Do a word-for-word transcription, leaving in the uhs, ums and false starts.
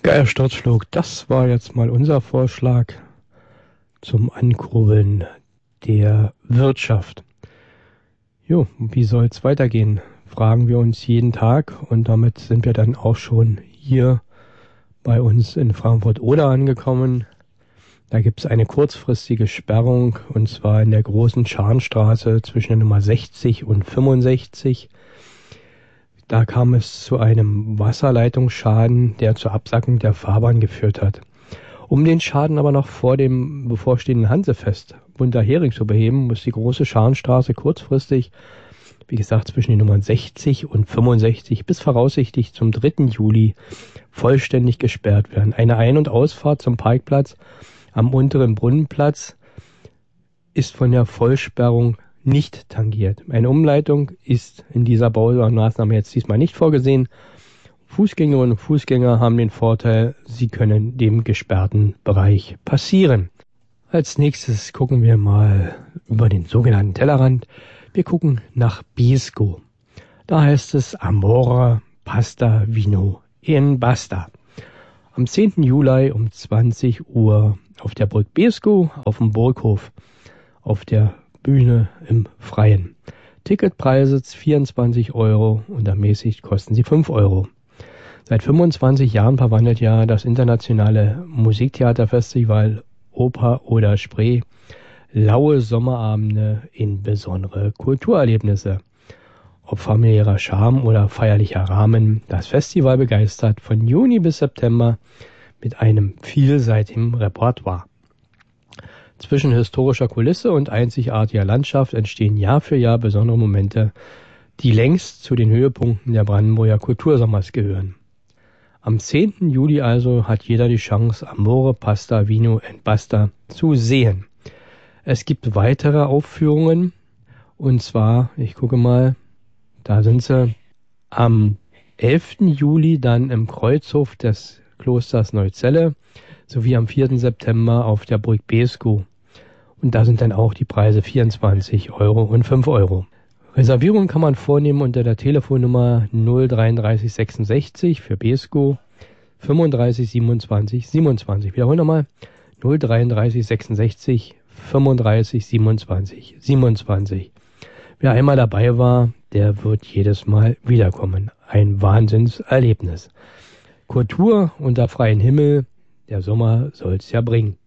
Geiler Sturzflug, das war jetzt mal unser Vorschlag zum Ankurbeln der Wirtschaft. Jo, wie soll es weitergehen? Fragen wir uns jeden Tag und damit sind wir dann auch schon hier bei uns in Frankfurt-Oder angekommen. Da gibt es eine kurzfristige Sperrung und zwar in der großen Scharnstraße zwischen der Nummer sechzig und fünfundsechzig. Da kam es zu einem Wasserleitungsschaden, der zur Absackung der Fahrbahn geführt hat. Um den Schaden aber noch vor dem bevorstehenden Hansefest Bunterhering zu beheben, muss die große Scharnstraße kurzfristig, wie gesagt, zwischen den Nummern sechzig und fünfundsechzig bis voraussichtlich zum dritten Juli vollständig gesperrt werden. Eine Ein- und Ausfahrt zum Parkplatz am unteren Brunnenplatz ist von der Vollsperrung nicht tangiert. Eine Umleitung ist in dieser Baumaßnahme jetzt diesmal nicht vorgesehen. Fußgängerinnen und Fußgänger haben den Vorteil, sie können dem gesperrten Bereich passieren. Als nächstes gucken wir mal über den sogenannten Tellerrand. Wir gucken nach Beeskow. Da heißt es Amore, Pasta, Vino in Basta. Am zehnten Juli um zwanzig Uhr auf der Burg Beeskow auf dem Burghof auf der Bühne im Freien. Ticketpreise vierundzwanzig Euro und ermäßigt kosten sie fünf Euro. Seit fünfundzwanzig Jahren verwandelt ja das internationale Musiktheaterfestival Oper oder Spree laue Sommerabende in besondere Kulturerlebnisse. Ob familiärer Charme oder feierlicher Rahmen, das Festival begeistert von Juni bis September mit einem vielseitigen Repertoire. Zwischen historischer Kulisse und einzigartiger Landschaft entstehen Jahr für Jahr besondere Momente, die längst zu den Höhepunkten der Brandenburger Kultursommers gehören. Am zehnten Juli also hat jeder die Chance, Amore, Pasta, Vino and Basta zu sehen. Es gibt weitere Aufführungen und zwar, ich gucke mal, da sind sie am elften Juli dann im Kreuzhof des Klosters Neuzelle sowie am vierten September auf der Burg Beeskow. Und da sind dann auch die Preise vierundzwanzig Euro und fünf Euro. Reservierungen kann man vornehmen unter der Telefonnummer null dreiunddreißig sechsundsechzig für Beeskow fünfunddreißig siebenundzwanzig siebenundzwanzig. Wiederholen nochmal null dreiunddreißig sechsundsechzig fünfunddreißig siebenundzwanzig siebenundzwanzig. Wer einmal dabei war, der wird jedes Mal wiederkommen. Ein Wahnsinnserlebnis. Kultur unter freiem Himmel, der Sommer soll's ja bringen.